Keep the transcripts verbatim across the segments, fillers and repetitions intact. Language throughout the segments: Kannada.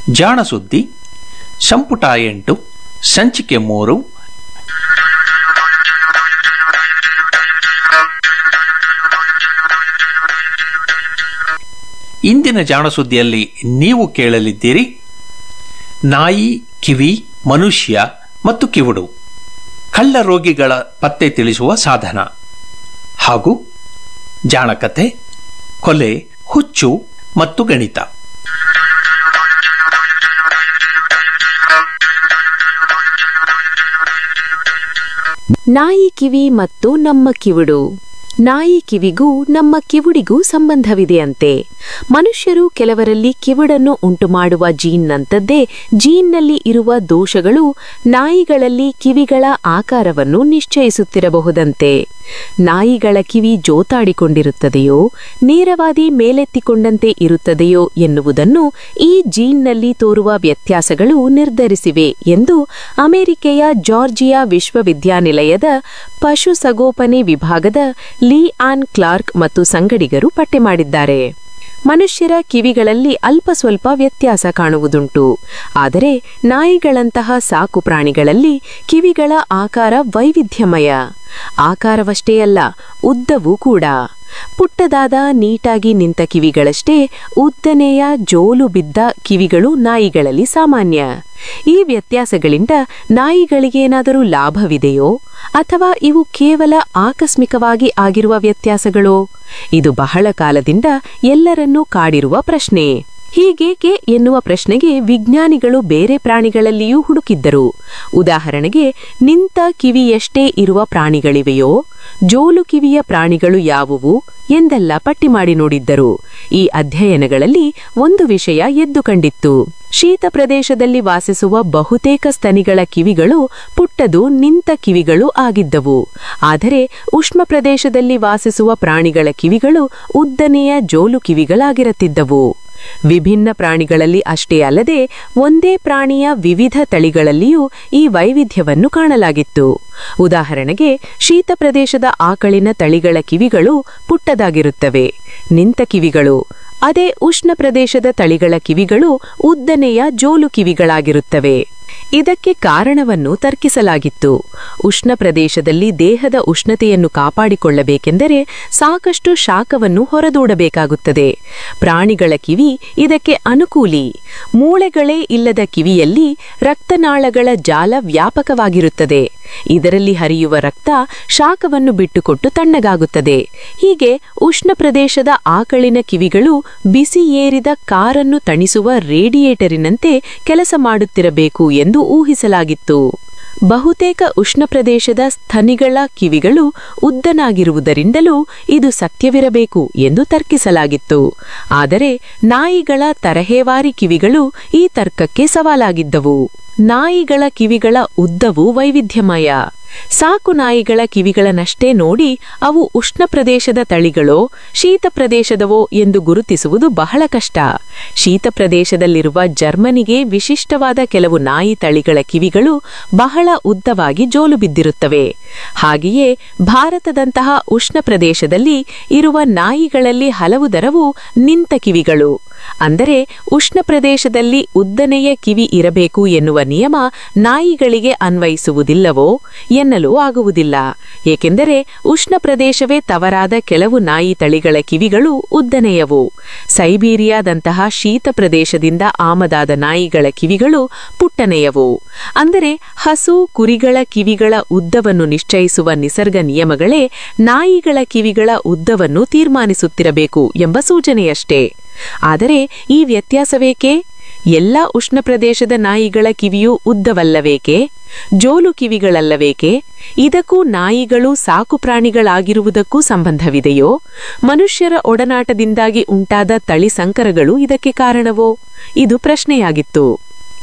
ಜಾಣ ಸುದ್ದಿ ಸಂಪುಟ ಎಂಟು ಸಂಚಿಕೆ ಮೂರು. ಇಂದಿನ ಜಾಣ ಸುದ್ದಿಯಲ್ಲಿ ನೀವು ಕೇಳಲಿದ್ದೀರಿ ನಾಯಿ, ಕಿವಿ, ಮನುಷ್ಯ ಮತ್ತು ಕಿವುಡು ಕಳ್ಳ ರೋಗಿಗಳ ಪತ್ತೆ ತಿಳಿಸುವ ಸಾಧನ ಹಾಗೂ ಜಾಣಕತೆ, ಕೊಲೆ, ಹುಚ್ಚು ಮತ್ತು ಗಣಿತ. ನಾಯಿ ಕಿವಿ ಮತ್ತು ನಮ್ಮ ಕಿವುಡು. ನಾಯಿ ಕಿವಿಗೂ ನಮ್ಮ ಕಿವುಡಿಗೂ ಸಂಬಂಧವಿದೆಯಂತೆ. ಮನುಷ್ಯರು ಕೆಲವರಲ್ಲಿ ಕಿವುಡನ್ನು ಉಂಟುಮಾಡುವ ಜೀನ್ನಂಥದ್ದೇ ಜೀನ್ನಲ್ಲಿ ಇರುವ ದೋಷಗಳು ನಾಯಿಗಳಲ್ಲಿ ಕಿವಿಗಳ ಆಕಾರವನ್ನು ನಿಶ್ಚಯಿಸುತ್ತಿರಬಹುದಂತೆ. ನಾಯಿಗಳ ಕಿವಿ ಜೋತಾಡಿಕೊಂಡಿರುತ್ತದೆಯೋ, ನೇರವಾದಿ ಮೇಲೆತ್ತಿಕೊಂಡಂತೆ ಇರುತ್ತದೆಯೋ ಎನ್ನುವುದನ್ನು ಈ ಜೀನ್ನಲ್ಲಿ ತೋರುವ ವ್ಯತ್ಯಾಸಗಳು ನಿರ್ಧರಿಸಿವೆ ಎಂದು ಅಮೆರಿಕೆಯ ಜಾರ್ಜಿಯಾ ವಿಶ್ವವಿದ್ಯಾನಿಲಯದ ಪಶುಸಗೋಪನೆ ವಿಭಾಗದ ಲೀ ಆನ್ ಕ್ಲಾರ್ಕ್ ಮತ್ತು ಸಂಗಡಿಗರು ಪತ್ತೆ ಮಾಡಿದ್ದಾರೆ. ಮನುಷ್ಯರ ಕಿವಿಗಳಲ್ಲಿ ಅಲ್ಪ ಸ್ವಲ್ಪ ವ್ಯತ್ಯಾಸ ಕಾಣುವುದುಂಟು. ಆದರೆ ನಾಯಿಗಳಂತಹ ಸಾಕು ಪ್ರಾಣಿಗಳಲ್ಲಿ ಕಿವಿಗಳ ಆಕಾರ ವೈವಿಧ್ಯಮಯ. ಆಕಾರವಷ್ಟೇ ಅಲ್ಲ, ಉದ್ದವೂ ಕೂಡ. ಪುಟ್ಟದಾದ ನೀಟಾಗಿ ನಿಂತ ಕಿವಿಗಳಷ್ಟೇ ಉದ್ದನೆಯ ಜೋಲು ಬಿದ್ದ ಕಿವಿಗಳು ನಾಯಿಗಳಲ್ಲಿ ಸಾಮಾನ್ಯ. ಈ ವ್ಯತ್ಯಾಸಗಳಿಂದ ನಾಯಿಗಳಿಗೇನಾದರೂ ಲಾಭವಿದೆಯೋ ಅಥವಾ ಇವು ಕೇವಲ ಆಕಸ್ಮಿಕವಾಗಿ ಆಗಿರುವ ವ್ಯತ್ಯಾಸಗಳೋ? ಇದು ಬಹಳ ಕಾಲದಿಂದ ಎಲ್ಲರನ್ನೂ ಕಾಡಿರುವ ಪ್ರಶ್ನೆ. ಹೀಗೇಕೆ ಎನ್ನುವ ಪ್ರಶ್ನೆಗೆ ವಿಜ್ಞಾನಿಗಳು ಬೇರೆ ಪ್ರಾಣಿಗಳಲ್ಲಿಯೂ ಹುಡುಕಿದ್ದರು. ಉದಾಹರಣೆಗೆ, ನಿಂತ ಕಿವಿಯಷ್ಟೇ ಇರುವ ಪ್ರಾಣಿಗಳಿವೆಯೋ, ಜೋಲು ಕಿವಿಯ ಪ್ರಾಣಿಗಳು ಯಾವುವು ಎಂದೆಲ್ಲ ಪಟ್ಟಿ ಮಾಡಿ ನೋಡಿದ್ದರು. ಈ ಅಧ್ಯಯನಗಳಲ್ಲಿ ಒಂದು ವಿಷಯ ಎದ್ದು ಕಂಡಿತ್ತು. ಶೀತ ಪ್ರದೇಶದಲ್ಲಿ ವಾಸಿಸುವ ಬಹುತೇಕ ಸ್ತನಿಗಳ ಕಿವಿಗಳು ಪುಟ್ಟದು ನಿಂತ ಕಿವಿಗಳು ಆಗಿದ್ದವು. ಆದರೆ ಉಷ್ಣ ಪ್ರದೇಶದಲ್ಲಿ ವಾಸಿಸುವ ಪ್ರಾಣಿಗಳ ಕಿವಿಗಳು ಉದ್ದನೆಯ ಜೋಲು ಕಿವಿಗಳಾಗಿರುತ್ತಿದ್ದವು. ವಿಭಿನ್ನ ಪ್ರಾಣಿಗಳಲ್ಲಿ ಅಷ್ಟೇ ಅಲ್ಲದೆ ಒಂದೇ ಪ್ರಾಣಿಯ ವಿವಿಧ ತಳಿಗಳಲ್ಲಿಯೂ ಈ ವೈವಿಧ್ಯವನ್ನು ಕಾಣಲಾಗಿತ್ತು. ಉದಾಹರಣೆಗೆ, ಶೀತ ಪ್ರದೇಶದ ಆಕಳಿನ ತಳಿಗಳ ಕಿವಿಗಳು ಪುಟ್ಟದಾಗಿರುತ್ತವೆ, ನಿಂತ ಕಿವಿಗಳು. ಅದೇ ಉಷ್ಣ ಪ್ರದೇಶದ ತಳಿಗಳ ಕಿವಿಗಳು ಉದ್ದನೆಯ ಜೋಲು ಕಿವಿಗಳಾಗಿರುತ್ತವೆ. ಇದಕ್ಕೆ ಕಾರಣವನ್ನು ತರ್ಕಿಸಲಾಗಿತ್ತು. ಉಷ್ಣ ಪ್ರದೇಶದಲ್ಲಿ ದೇಹದ ಉಷ್ಣತೆಯನ್ನು ಕಾಪಾಡಿಕೊಳ್ಳಬೇಕೆಂದರೆ ಸಾಕಷ್ಟು ಶಾಖವನ್ನು ಹೊರದೂಡಬೇಕಾಗುತ್ತದೆ. ಪ್ರಾಣಿಗಳ ಕಿವಿ ಇದಕ್ಕೆ ಅನುಕೂಲಿ. ಮೂಳೆಗಳೇ ಇಲ್ಲದ ಕಿವಿಯಲ್ಲಿ ರಕ್ತನಾಳಗಳ ಜಾಲ ವ್ಯಾಪಕವಾಗಿರುತ್ತದೆ. ಇದರಲ್ಲಿ ಹರಿಯುವ ರಕ್ತ ಶಾಖವನ್ನು ಬಿಟ್ಟುಕೊಟ್ಟು ತಣ್ಣಗಾಗುತ್ತದೆ. ಹೀಗೆ ಉಷ್ಣ ಪ್ರದೇಶದ ಆಕಳಿನ ಕಿವಿಗಳು ಬಿಸಿ ಏರಿದ ಕಾರನ್ನು ತಣಿಸುವ ರೇಡಿಯೇಟರಿನಂತೆ ಕೆಲಸ ಮಾಡುತ್ತಿರಬೇಕು ಎಂದು ಊಹಿಸಲಾಗಿತ್ತು. ಬಹುತೇಕ ಉಷ್ಣ ಪ್ರದೇಶದ ಸ್ತನಿಗಳ ಕಿವಿಗಳು ಉದ್ದನಾಗಿರುವುದರಿಂದಲೂ ಇದು ಸತ್ಯವಿರಬೇಕು ಎಂದು ತರ್ಕಿಸಲಾಗಿತ್ತು. ಆದರೆ ನಾಯಿಗಳ ತರಹೇವಾರಿ ಕಿವಿಗಳು ಈ ತರ್ಕಕ್ಕೆ ಸವಾಲಾಗಿದ್ದವು. ನಾಯಿಗಳ ಕಿವಿಗಳ ಉದ್ದವು ವೈವಿಧ್ಯಮಯ. ಸಾಕು ನಾಯಿಗಳ ಕಿವಿಗಳನ್ನಷ್ಟೇ ನೋಡಿ ಅವು ಉಷ್ಣ ಪ್ರದೇಶದ ತಳಿಗಳೋ ಶೀತ ಪ್ರದೇಶದವೋ ಎಂದು ಗುರುತಿಸುವುದು ಬಹಳ ಕಷ್ಟ. ಶೀತ ಪ್ರದೇಶದಲ್ಲಿರುವ ಜರ್ಮನಿಗೆ ವಿಶಿಷ್ಟವಾದ ಕೆಲವು ನಾಯಿ ತಳಿಗಳ ಕಿವಿಗಳು ಬಹಳ ಉದ್ದವಾಗಿ ಜೋಲು ಬಿದ್ದಿರುತ್ತವೆ. ಹಾಗೆಯೇ ಭಾರತದಂತಹ ಉಷ್ಣ ಪ್ರದೇಶದಲ್ಲಿ ಇರುವ ನಾಯಿಗಳಲ್ಲಿ ಹಲವು ದರವು ನಿಂತ ಕಿವಿಗಳು. ಅಂದರೆ ಉಷ್ಣ ಪ್ರದೇಶದಲ್ಲಿ ಉದ್ದನೆಯ ಕಿವಿ ಇರಬೇಕು ಎನ್ನುವ ನಿಯಮ ನಾಯಿಗಳಿಗೆ ಅನ್ವಯಿಸುವುದಿಲ್ಲವೋ ಎನ್ನಲು ಆಗುವುದಿಲ್ಲ. ಏಕೆಂದರೆ ಉಷ್ಣ ಪ್ರದೇಶವೇ ತವರಾದ ಕೆಲವು ನಾಯಿ ತಳಿಗಳ ಕಿವಿಗಳು ಉದ್ದನೆಯವು. ಸೈಬೀರಿಯಾದಂತಹ ಶೀತ ಪ್ರದೇಶದಿಂದ ಆಮದಾದ ನಾಯಿಗಳ ಕಿವಿಗಳು ಪುಟ್ಟನೆಯವು. ಅಂದರೆ ಹಸು, ಕುರಿಗಳ ಕಿವಿಗಳ ಉದ್ದವನ್ನು ನಿಶ್ಚಯಿಸುವ ನಿಸರ್ಗ ನಿಯಮಗಳೇ ನಾಯಿಗಳ ಕಿವಿಗಳ ಉದ್ದವನ್ನು ತೀರ್ಮಾನಿಸುತ್ತಿರಬೇಕು ಎಂಬ ಸೂಚನೆಯಷ್ಟೇ. ಆದರೆ ಈ ವ್ಯತ್ಯಾಸವೇಕೆ? ಎಲ್ಲ ಉಷ್ಣ ಪ್ರದೇಶದ ನಾಯಿಗಳ ಕಿವಿಯೂ ಉದ್ದವಲ್ಲವೇಕೆ? ಜೋಲು ಕಿವಿಗಳಲ್ಲವೇಕೆ? ಇದಕ್ಕೂ ನಾಯಿಗಳು ಸಾಕು ಪ್ರಾಣಿಗಳಾಗಿರುವುದಕ್ಕೂ ಸಂಬಂಧವಿದೆಯೋ? ಮನುಷ್ಯರ ಒಡನಾಟದಿಂದಾಗಿ ಉಂಟಾದ ತಳಿ ಸಂಕರಗಳು ಇದಕ್ಕೆ ಕಾರಣವೋ? ಇದು ಪ್ರಶ್ನೆಯಾಗಿತ್ತು.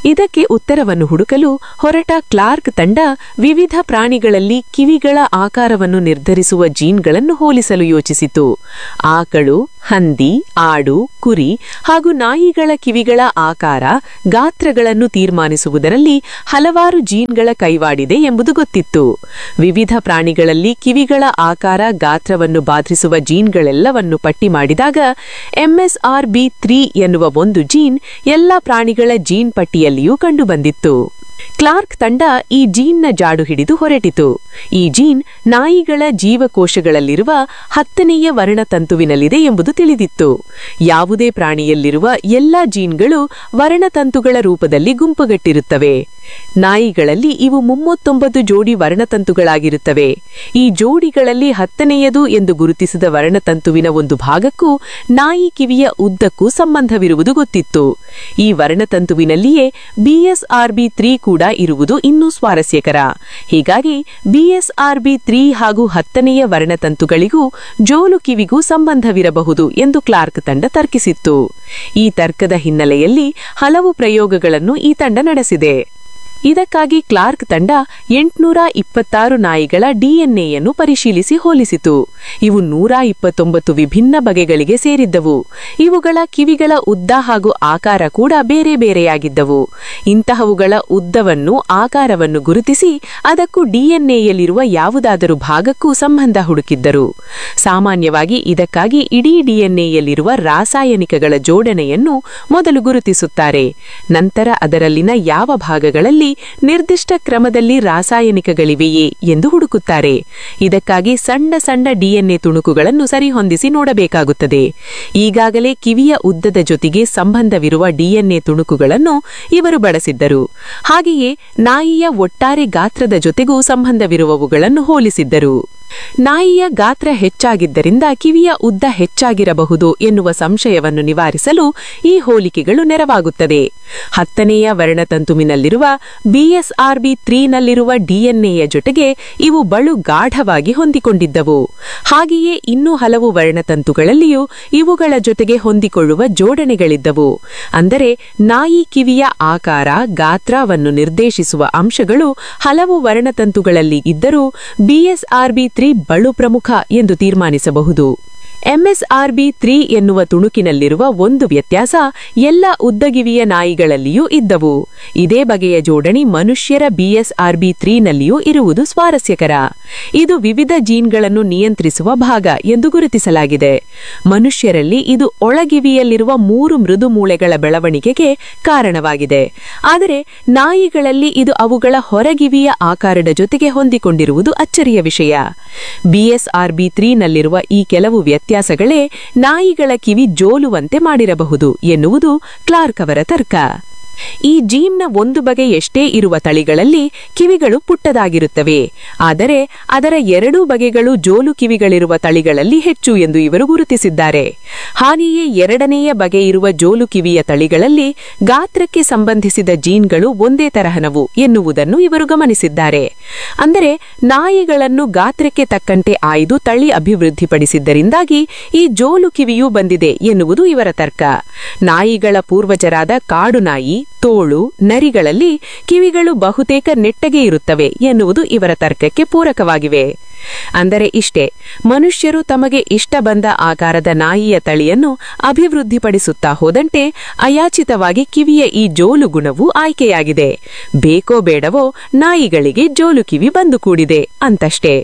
ಇದಕ್ಕೆ ಉತ್ತರವನ್ನು ಹುಡುಕಲು ಹೊರಟ ಕ್ಲಾರ್ಕ್ ತಂಡ ವಿವಿಧ ಪ್ರಾಣಿಗಳಲ್ಲಿ ಕಿವಿಗಳ ಆಕಾರವನ್ನು ನಿರ್ಧರಿಸುವ ಜೀನ್ಗಳನ್ನು ಹೋಲಿಸಲು ಯೋಚಿಸಿತು. ಆಕಳು, ಹಂದಿ, ಆಡು, ಕುರಿ ಹಾಗೂ ನಾಯಿಗಳ ಕಿವಿಗಳ ಆಕಾರ, ಗಾತ್ರಗಳನ್ನು ತೀರ್ಮಾನಿಸುವುದರಲ್ಲಿ ಹಲವಾರು ಜೀನ್ಗಳ ಕೈವಾಡಿದೆ ಎಂಬುದು ಗೊತ್ತಿತ್ತು. ವಿವಿಧ ಪ್ರಾಣಿಗಳಲ್ಲಿ ಕಿವಿಗಳ ಆಕಾರ, ಗಾತ್ರವನ್ನು ಬಾಧಿಸುವ ಜೀನ್ಗಳೆಲ್ಲವನ್ನು ಪಟ್ಟಿ ಮಾಡಿದಾಗ ಎಂಎಸ್ಆರ್ ಬಿ ತ್ರೀ ಎನ್ನುವ ಒಂದು ಜೀನ್ ಎಲ್ಲಾ ಪ್ರಾಣಿಗಳ ಜೀನ್ ಪಟ್ಟಿಯಲ್ಲಿಯೂ ಕಂಡುಬಂದಿತ್ತು. ಕ್ಲಾರ್ಕ್ ತಂಡ ಈ ಜೀನ್ನ ಜಾಡು ಹಿಡಿದು ಹೊರಟಿತು. ಈ ಜೀನ್ ನಾಯಿಗಳ ಜೀವಕೋಶಗಳಲ್ಲಿರುವ ಹತ್ತನೆಯ ವರ್ಣತಂತುವಿನಲ್ಲಿದೆ ಎಂಬುದು ತಿಳಿದಿತ್ತು. ಯಾವುದೇ ಪ್ರಾಣಿಯಲ್ಲಿರುವ ಎಲ್ಲಾ ಜೀನ್ಗಳು ವರ್ಣತಂತುಗಳ ರೂಪದಲ್ಲಿ ಗುಂಪುಗಟ್ಟಿರುತ್ತವೆ. ನಾಯಿಗಳಲ್ಲಿ ಇವು ಮೂವತ್ತೊಂಬತ್ತು ಜೋಡಿ ವರ್ಣತಂತುಗಳಾಗಿರುತ್ತವೆ. ಈ ಜೋಡಿಗಳಲ್ಲಿ ಹತ್ತನೆಯದು ಎಂದು ಗುರುತಿಸಿದ ವರ್ಣತಂತುವಿನ ಒಂದು ಭಾಗಕ್ಕೂ ನಾಯಿ ಕಿವಿಯ ಉದ್ದಕ್ಕೂ ಸಂಬಂಧವಿರುವುದು ಗೊತ್ತಿತ್ತು. ಈ ವರ್ಣತಂತುವಿನಲ್ಲಿಯೇ ಬಿಎಸ್ಆರ್ ಬಿ ತ್ರೀ ಕೂಡ ಇರುವುದು ಇನ್ನೂ ಸ್ವಾರಸ್ಯಕರ. ಹೀಗಾಗಿ ಬಿಎಸ್ಆರ್ ಬಿ ತ್ರೀ ಹಾಗೂ ಹತ್ತನೆಯ ವರ್ಣತಂತುಗಳಿಗೂ ಜೋಲು ಕಿವಿಗೂ ಸಂಬಂಧವಿರಬಹುದು ಎಂದು ಕ್ಲಾರ್ಕ್ ತಂಡ ತರ್ಕಿಸಿತ್ತು. ಈ ತರ್ಕದ ಹಿನ್ನೆಲೆಯಲ್ಲಿ ಹಲವು ಪ್ರಯೋಗಗಳನ್ನು ಈ ತಂಡ ನಡೆಸಿದೆ. ಇದಕ್ಕಾಗಿ ಕ್ಲಾರ್ಕ್ ತಂಡ ಎಂಟುನೂರ ಇಪ್ಪತ್ತಾರು ನಾಯಿಗಳ ಡಿಎನ್ಎಯನ್ನು ಪರಿಶೀಲಿಸಿ ಹೋಲಿಸಿತು. ಇವು ನೂರ ಇಪ್ಪತ್ತೊಂಬತ್ತು ವಿಭಿನ್ನ ಬಗೆಗಳಿಗೆ ಸೇರಿದ್ದವು. ಇವುಗಳ ಕಿವಿಗಳ ಉದ್ದ ಹಾಗೂ ಆಕಾರ ಕೂಡ ಬೇರೆ ಬೇರೆಯಾಗಿದ್ದವು. ಇಂತಹವುಗಳ ಉದ್ದವನ್ನು, ಆಕಾರವನ್ನು ಗುರುತಿಸಿ ಅದಕ್ಕೂ ಡಿಎನ್ಎಯಲ್ಲಿರುವ ಯಾವುದಾದರೂ ಭಾಗಕ್ಕೂ ಸಂಬಂಧ ಹುಡುಕಿದ್ದರು. ಸಾಮಾನ್ಯವಾಗಿ ಇದಕ್ಕಾಗಿ ಇಡೀ ಡಿಎನ್ಎಯಲ್ಲಿರುವ ರಾಸಾಯನಿಕಗಳ ಜೋಡಣೆಯನ್ನು ಮೊದಲು ಗುರುತಿಸುತ್ತಾರೆ. ನಂತರ ಅದರಲ್ಲಿನ ಯಾವ ಭಾಗಗಳಲ್ಲಿ ನಿರ್ದಿಷ್ಟ ಕ್ರಮದಲ್ಲಿ ರಾಸಾಯನಿಕಗಳಿವೆಯೇ ಎಂದು ಹುಡುಕುತ್ತಾರೆ. ಇದಕ್ಕಾಗಿ ಸಣ್ಣ ಸಣ್ಣ ಡಿಎನ್ಎ ತುಣುಕುಗಳನ್ನು ಸರಿಹೊಂದಿಸಿ ನೋಡಬೇಕಾಗುತ್ತದೆ. ಈಗಾಗಲೇ ಕಿವಿಯ ಉದ್ದದ ಜೊತೆಗೆ ಸಂಬಂಧವಿರುವ ಡಿಎನ್ಎ ತುಣುಕುಗಳನ್ನು ಇವರು ಬಳಸಿದ್ದರು. ಹಾಗೆಯೇ ನಾಯಿಯ ಒಟ್ಟಾರೆ ಗಾತ್ರದ ಜೊತೆಗೂ ಸಂಬಂಧವಿರುವವುಗಳನ್ನು ಹೋಲಿಸಿದ್ದರು. ನಾಯಿಯ ಗಾತ್ರ ಹೆಚ್ಚಾಗಿದ್ದರಿಂದ ಕಿವಿಯ ಉದ್ದ ಹೆಚ್ಚಾಗಿರಬಹುದು ಎನ್ನುವ ಸಂಶಯವನ್ನು ನಿವಾರಿಸಲು ಈ ಹೋಲಿಕೆಗಳು ನೆರವಾಗುತ್ತದೆ. ಹತ್ತನೆಯ ವರ್ಣತಂತುವಿನಲ್ಲಿರುವ ಬಿಎಸ್ಆರ್ ಬಿ ತ್ರೀನಲ್ಲಿರುವ ಡಿಎನ್ಎಯ ಜೊತೆಗೆ ಇವು ಬಲು ಗಾಢವಾಗಿ ಹೊಂದಿಕೊಂಡಿದ್ದವು. ಹಾಗೆಯೇ ಇನ್ನೂ ಹಲವು ವರ್ಣತಂತುಗಳಲ್ಲಿಯೂ ಇವುಗಳ ಜೊತೆಗೆ ಹೊಂದಿಕೊಳ್ಳುವ ಜೋಡಣೆಗಳಿದ್ದವು. ಅಂದರೆ ನಾಯಿ ಕಿವಿಯ ಆಕಾರ, ಗಾತ್ರವನ್ನು ನಿರ್ದೇಶಿಸುವ ಅಂಶಗಳು ಹಲವು ವರ್ಣತಂತುಗಳಲ್ಲಿ ಇದ್ದರೂ ಬಿಎಸ್ಆರ್ ಬಿ ತ್ರೀ ಬಲು ಪ್ರಮುಖ ಎಂದು ತೀರ್ಮಾನಿಸಬಹುದು. ಎಂಎಸ್ಆರ್ ಬಿ ತ್ರೀ ಎನ್ನುವ ತುಣುಕಿನಲ್ಲಿರುವ ಒಂದು ವ್ಯತ್ಯಾಸ ಎಲ್ಲ ಉದ್ದಗಿವಿಯ ನಾಯಿಗಳಲ್ಲಿಯೂ ಇದ್ದವು. ಇದೇ ಬಗೆಯ ಜೋಡಣೆ ಮನುಷ್ಯರ ಬಿಎಸ್ಆರ್ ಬಿ ತ್ರೀನಲ್ಲಿಯೂ ಇರುವುದು ಸ್ವಾರಸ್ಯಕರ. ಇದು ವಿವಿಧ ಜೀನ್ಗಳನ್ನು ನಿಯಂತ್ರಿಸುವ ಭಾಗ ಎಂದು ಗುರುತಿಸಲಾಗಿದೆ. ಮನುಷ್ಯರಲ್ಲಿ ಇದು ಒಳಗಿವಿಯಲ್ಲಿರುವ ಮೂರು ಮೃದು ಮೂಳೆಗಳ ಬೆಳವಣಿಗೆಗೆ ಕಾರಣವಾಗಿದೆ. ಆದರೆ ನಾಯಿಗಳಲ್ಲಿ ಇದು ಅವುಗಳ ಹೊರಗಿವಿಯ ಆಕಾರದ ಜೊತೆಗೆ ಹೊಂದಿಕೊಂಡಿರುವುದು ಅಚ್ಚರಿಯ ವಿಷಯ. ಬಿಎಸ್ಆರ್ ಬಿ ತ್ರೀನಲ್ಲಿರುವ ಈ ಕೆಲವು ವ್ಯತ್ಯಾಸಗಳೇ ನಾಯಿಗಳ ಕಿವಿ ಜೋಲುವಂತೆ ಮಾಡಿರಬಹುದು ಎನ್ನುವುದು ಕ್ಲಾರ್ಕ್ ಅವರ ತರ್ಕ. ಈ ಜೀನ್ನ ಒಂದು ಬಗೆ ಎಷ್ಟೇ ಇರುವ ತಳಿಗಳಲ್ಲಿ ಕಿವಿಗಳು ಪುಟ್ಟದಾಗಿರುತ್ತವೆ. ಆದರೆ ಅದರ ಎರಡೂ ಬಗೆಗಳು ಜೋಲು ಕಿವಿಗಳಿರುವ ತಳಿಗಳಲ್ಲಿ ಹೆಚ್ಚು ಎಂದು ಇವರು ಗುರುತಿಸಿದ್ದಾರೆ. ಹಾಗೆಯೇ ಎರಡನೆಯ ಬಗೆ ಇರುವ ಜೋಲು ಕಿವಿಯ ತಳಿಗಳಲ್ಲಿ ಗಾತ್ರಕ್ಕೆ ಸಂಬಂಧಿಸಿದ ಜೀನ್ಗಳು ಒಂದೇ ತರಹನವು ಎನ್ನುವುದನ್ನು ಇವರು ಗಮನಿಸಿದ್ದಾರೆ. ಅಂದರೆ ನಾಯಿಗಳನ್ನು ಗಾತ್ರಕ್ಕೆ ತಕ್ಕಂತೆ ಆಯ್ದು ತಳಿ ಅಭಿವೃದ್ಧಿಪಡಿಸಿದ್ದರಿಂದಾಗಿ ಈ ಜೋಲು ಕಿವಿಯೂ ಬಂದಿದೆ ಎನ್ನುವುದು ಇವರ ತರ್ಕ. ನಾಯಿಗಳ ಪೂರ್ವಜರಾದ ಕಾಡು ನಾಯಿ, ತೋಳು, ನರಿಗಳಲ್ಲಿ ಕಿವಿಗಳು ಬಹುತೇಕ ನೆಟ್ಟಗೆ ಇರುತ್ತವೆ ಎನ್ನುವುದು ಇವರ ತರ್ಕಕ್ಕೆ ಪೂರಕವಾಗಿವೆ. ಅಂದರೆ ಇಷ್ಟೇ, ಮನುಷ್ಯರು ತಮಗೆ ಇಷ್ಟ ಬಂದ ಆಕಾರದ ನಾಯಿಯ ತಳಿಯನ್ನು ಅಭಿವೃದ್ಧಿಪಡಿಸುತ್ತಾ ಹೋದಂತೆ ಅಯಾಚಿತವಾಗಿ ಕಿವಿಯ ಈ ಜೋಲು ಗುಣವೂ ಆಯ್ಕೆಯಾಗಿದೆ. ಬೇಕೋ ಬೇಡವೋ ನಾಯಿಗಳಿಗೆ ಜೋಲು ಕಿವಿ ಬಂದು ಕೂಡಿದೆ ಅಂತಷ್ಟೇ.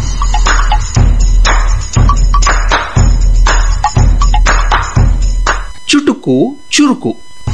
ಚುಟುಕು ಚುರುಕು.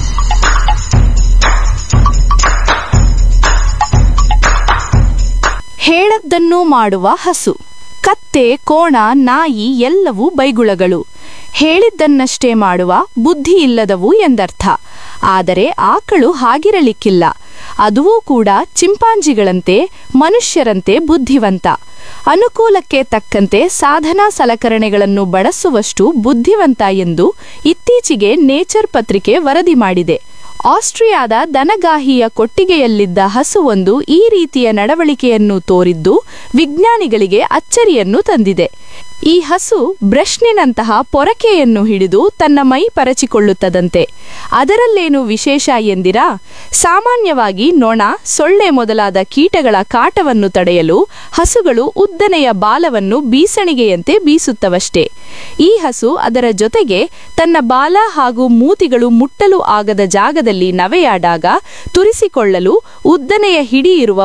ಹೇಳದ್ದನ್ನು ಮಾಡುವ ಹಸು. ಕತ್ತೆ, ಕೋಣ, ನಾಯಿ ಎಲ್ಲವೂ ಬೈಗುಳಗಳು. ಹೇಳಿದ್ದನ್ನಷ್ಟೇ ಮಾಡುವ ಬುದ್ಧಿ ಇಲ್ಲದವು ಎಂದರ್ಥ. ಆದರೆ ಆಕಳು ಹಾಗಿರಲಿಕ್ಕಿಲ್ಲ. ಅದುವೂ ಕೂಡ ಚಿಂಪಾಂಜಿಗಳಂತೆ ಮನುಷ್ಯರಂತೆ ಬುದ್ಧಿವಂತ. ಅನುಕೂಲಕ್ಕೆ ತಕ್ಕಂತೆ ಸಾಧನಾ ಸಲಕರಣೆಗಳನ್ನು ಬಳಸುವಷ್ಟು ಬುದ್ಧಿವಂತ ಎಂದು ಇತ್ತೀಚೆಗೆ ನೇಚರ್ ಪತ್ರಿಕೆ ವರದಿ ಮಾಡಿದೆ. ಆಸ್ಟ್ರಿಯಾದ ದನಗಾಹಿಯ ಕೊಟ್ಟಿಗೆಯಲ್ಲಿದ್ದ ಹಸುವೊಂದು ಈ ರೀತಿಯ ನಡವಳಿಕೆಯನ್ನು ತೋರಿದ್ದು ವಿಜ್ಞಾನಿಗಳಿಗೆ ಅಚ್ಚರಿಯನ್ನು ತಂದಿದೆ. ಈ ಹಸು ಬ್ರಷ್ನಿನಂತಹ ಪೊರಕೆಯನ್ನು ಹಿಡಿದು ತನ್ನ ಮೈ ಪರಚಿಕೊಳ್ಳುತ್ತದಂತೆ. ಅದರಲ್ಲೇನು ವಿಶೇಷ ಎಂದಿರಾ? ಸಾಮಾನ್ಯವಾಗಿ ನೊಣ, ಸೊಳ್ಳೆ ಮೊದಲಾದ ಕೀಟಗಳ ಕಾಟವನ್ನು ತಡೆಯಲು ಹಸುಗಳು ಉದ್ದನೆಯ ಬಾಲವನ್ನು ಬೀಸಣಿಗೆಯಂತೆ ಬೀಸುತ್ತವಷ್ಟೇ. ಈ ಹಸು ಅದರ ಜೊತೆಗೆ ತನ್ನ ಬಾಲ ಹಾಗೂ ಮೂತಿಗಳು ಮುಟ್ಟಲು ಆಗದ ಜಾಗದಲ್ಲಿ ನವೆಯಾದಾಗ ತುರಿಸಿಕೊಳ್ಳಲು ಉದ್ದನೆಯ ಹಿಡಿಯಿರುವ